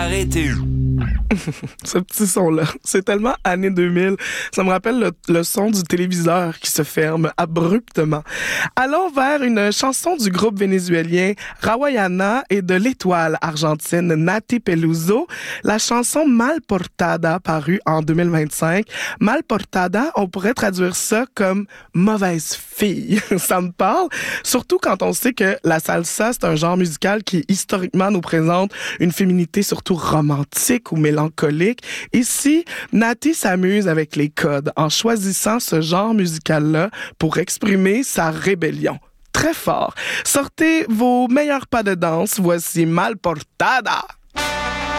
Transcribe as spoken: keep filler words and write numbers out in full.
Arrêtez. Ce petit son-là, c'est tellement années deux mille. Ça me rappelle le, le son du téléviseur qui se ferme abruptement. Allons vers une chanson du groupe vénézuélien Rawayana et de l'étoile argentine Nati Peluso. La chanson Mal Portada, parue en deux mille vingt-cinq. Mal Portada, on pourrait traduire ça comme mauvaise fille. Ça me parle, surtout quand on sait que la salsa, c'est un genre musical qui historiquement nous présente une féminité surtout romantique ou mélancolique. Ici, Nati s'amuse avec les codes en choisissant ce genre musical-là pour exprimer sa rébellion. Très fort. Sortez vos meilleurs pas de danse. Voici Mal Portada.